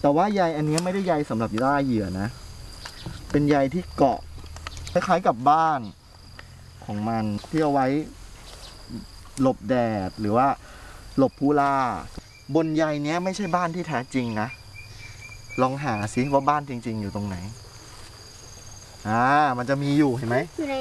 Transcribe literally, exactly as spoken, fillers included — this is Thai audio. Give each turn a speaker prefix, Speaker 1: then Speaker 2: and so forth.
Speaker 1: แต่ว่าใยอันนี้ไม่ได้ใยสำหรับล่าเหยื่อนะเป็นใยที่เกาะคล้ายๆกับบ้านของมันที่เอาไว้หลบแดดหรือว่าหลบผู้ล่าบนใยเนี้ยไม่ใช่บ้านที่แท้จริงนะลองหาซิว่าบ้านจริงๆอยู่ตรงไหนอ่ามันจะมีอยู่เห็นไหม